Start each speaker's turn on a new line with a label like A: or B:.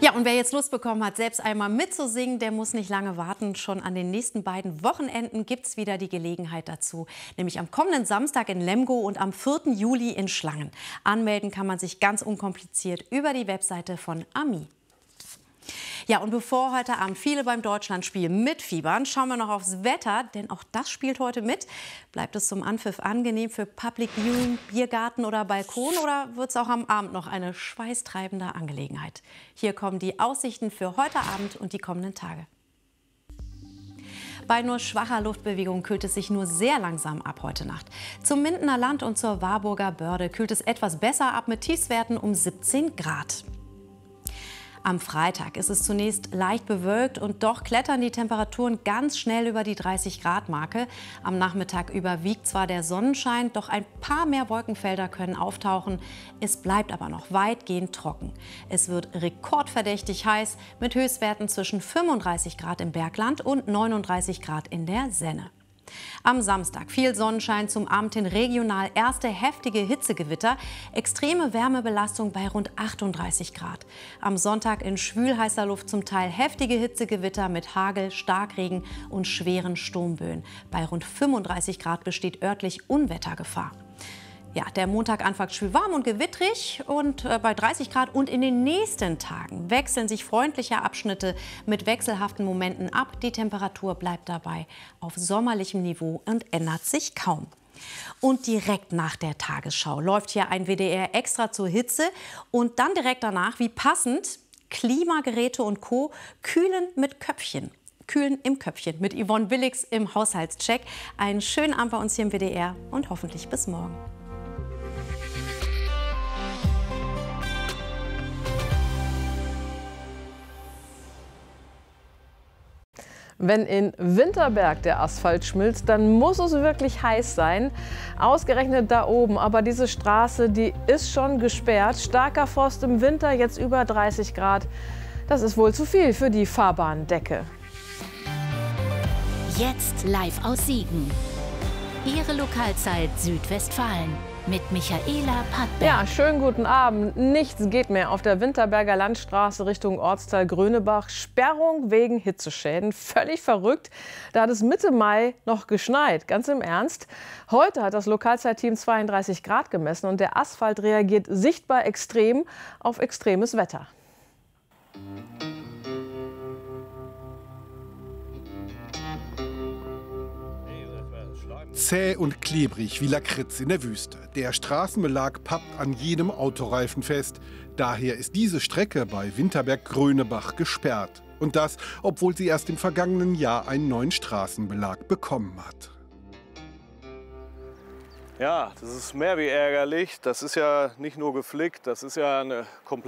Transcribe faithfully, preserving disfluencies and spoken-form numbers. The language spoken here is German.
A: Ja, und wer jetzt Lust bekommen hat, selbst einmal mitzusingen, der muss nicht lange warten. Schon an den nächsten beiden Wochenenden gibt es wieder die Gelegenheit dazu. Nämlich am kommenden Samstag in Lemgo und am vierten Juli in Schlangen. Anmelden kann man sich ganz unkompliziert über die Webseite von Ami. Ja, und bevor heute Abend viele beim Deutschlandspiel mitfiebern, schauen wir noch aufs Wetter, denn auch das spielt heute mit. Bleibt es zum Anpfiff angenehm für Public Viewing, Biergarten oder Balkon oder wird es auch am Abend noch eine schweißtreibende Angelegenheit? Hier kommen die Aussichten für heute Abend und die kommenden Tage. Bei nur schwacher Luftbewegung kühlt es sich nur sehr langsam ab heute Nacht. Zum Mindener Land und zur Warburger Börde kühlt es etwas besser ab mit Tiefstwerten um siebzehn Grad. Am Freitag ist es zunächst leicht bewölkt und doch klettern die Temperaturen ganz schnell über die dreißig Grad Marke. Am Nachmittag überwiegt zwar der Sonnenschein, doch ein paar mehr Wolkenfelder können auftauchen. Es bleibt aber noch weitgehend trocken. Es wird rekordverdächtig heiß mit Höchstwerten zwischen fünfunddreißig Grad im Bergland und neununddreißig Grad in der Senne. Am Samstag viel Sonnenschein, zum Abend hin regional erste heftige Hitzegewitter, extreme Wärmebelastung bei rund achtunddreißig Grad. Am Sonntag in schwülheißer Luft zum Teil heftige Hitzegewitter mit Hagel, Starkregen und schweren Sturmböen. Bei rund fünfunddreißig Grad besteht örtlich Unwettergefahr. Ja, der Montag anfangs schwül warm und gewittrig und äh, bei dreißig Grad. Und in den nächsten Tagen wechseln sich freundliche Abschnitte mit wechselhaften Momenten ab. Die Temperatur bleibt dabei auf sommerlichem Niveau und ändert sich kaum. Und direkt nach der Tagesschau läuft hier ein W D R extra zur Hitze. Und dann direkt danach, wie passend, Klimageräte und Co. kühlen mit Köpfchen. Kühlen im Köpfchen mit Yvonne Willigs im Haushaltscheck. Einen schönen Abend bei uns hier im W D R und hoffentlich bis morgen.
B: Wenn in Winterberg der Asphalt schmilzt, dann muss es wirklich heiß sein. Ausgerechnet da oben. Aber diese Straße, die ist schon gesperrt. Starker Frost im Winter, jetzt über dreißig Grad. Das ist wohl zu viel für die Fahrbahndecke.
C: Jetzt live aus Siegen. Ihre Lokalzeit Südwestfalen mit Michaela Pattberg.
B: Ja, schönen guten Abend. Nichts geht mehr auf der Winterberger Landstraße Richtung Ortsteil Grönebach. Sperrung wegen Hitzeschäden. Völlig verrückt. Da hat es Mitte Mai noch geschneit. Ganz im Ernst. Heute hat das Lokalzeitteam zweiunddreißig Grad gemessen und der Asphalt reagiert sichtbar extrem auf extremes Wetter.
D: Zäh und klebrig wie Lakritz in der Wüste. Der Straßenbelag pappt an jedem Autoreifen fest. Daher ist diese Strecke bei Winterberg-Grönebach gesperrt. Und das, obwohl sie erst im vergangenen Jahr einen neuen Straßenbelag bekommen hat.
E: Ja, das ist mehr wie ärgerlich. Das ist ja nicht nur geflickt, das ist ja eine komplette